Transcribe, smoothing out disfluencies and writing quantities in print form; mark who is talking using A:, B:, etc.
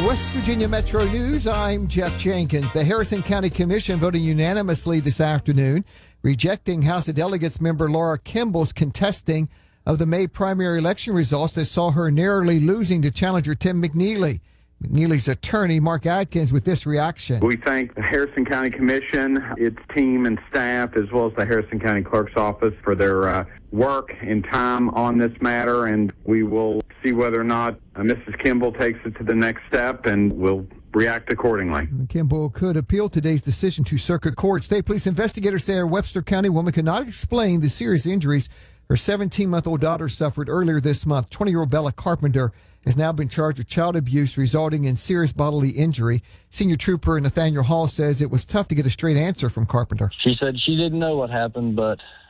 A: West Virginia Metro News, I'm Jeff Jenkins. The Harrison County Commission voted unanimously this afternoon, rejecting House of Delegates member Laura Kimball's contesting of the May primary election results that saw her narrowly losing to challenger Tim McNeely. McNeely's attorney, Mark Adkins, with this reaction.
B: We thank the Harrison County Commission, its team and staff, as well as the Harrison County Clerk's Office for their work and time on this matter, and we will see whether or not Mrs. Kimball takes it to the next step, and we'll react accordingly.
A: Kimball could appeal today's decision to circuit court. State police investigators say a Webster County woman could not explain the serious injuries her 17-month-old daughter suffered earlier this month. 20-year-old Bella Carpenter has now been charged with child abuse resulting in serious bodily injury. Senior Trooper Nathaniel Hall says it was tough to get a straight answer from Carpenter.
C: She said she didn't know what happened, but